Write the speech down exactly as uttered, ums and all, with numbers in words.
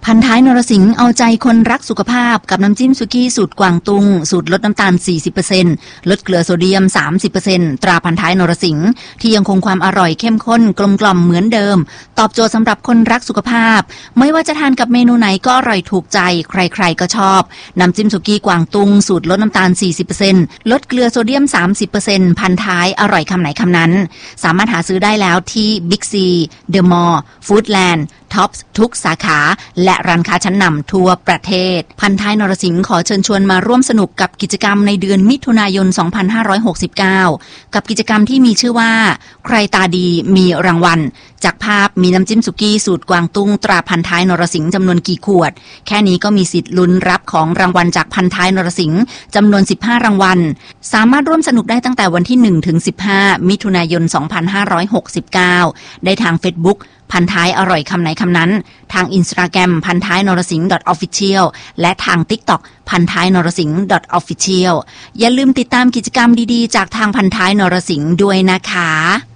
พันท้ายนรสิงห์เอาใจคนรักสุขภาพกับน้ำจิ้มสุกี้สูตรกวางตุงสูตรลดน้ำตาล สี่สิบเปอร์เซ็นต์ ลดเกลือโซเดียม สามสิบเปอร์เซ็นต์ ตราพันท้ายนรสิงห์ที่ยังคงความอร่อยเข้มข้นกลมกล่อมเหมือนเดิมตอบโจทย์สำหรับคนรักสุขภาพไม่ว่าจะทานกับเมนูไหนก็อร่อยถูกใจใครๆก็ชอบน้ำจิ้มสุกี้กวางตุงสูตรลดน้ำตาล สี่สิบเปอร์เซ็นต์ ลดเกลือโซเดียม สามสิบเปอร์เซ็นต์ พันท้ายอร่อยคำไหนคำนั้นสามารถหาซื้อได้แล้วที่ Big C The Mall Foodlandท็อปส์ทุกสาขาและร้านค้าชั้นนำทั่วประเทศพันท้ายนรสิงห์ขอเชิญชวนมาร่วมสนุกกับกิจกรรมในเดือนมิถุนายน สองพันห้าร้อยหกสิบเก้า กับกิจกรรมที่มีชื่อว่าใครตาดีมีรางวัลจากภาพมีน้ำจิ้มสุกี้สูตรกวางตุ้งตราพันท้ายนรสิงห์จำนวนกี่ขวดแค่นี้ก็มีสิทธิ์ลุ้นรับของรางวัลจากพันท้ายนรสิงห์จำนวนสิบห้ารางวัลสามารถร่วมสนุกได้ตั้งแต่วันที่หนึ่งถึงสิบห้ามิถุนายน สองพันห้าร้อยหกสิบเก้า ได้ทาง Facebookพันท้ายอร่อยคำไหนคำนั้นทาง Instagram พันท้ายนรสิงห์ .official และทาง TikTok พันท้ายนรสิงห์ .official อย่าลืมติดตามกิจกรรมดีๆจากทางพันท้ายนรสิงห์ด้วยนะคะ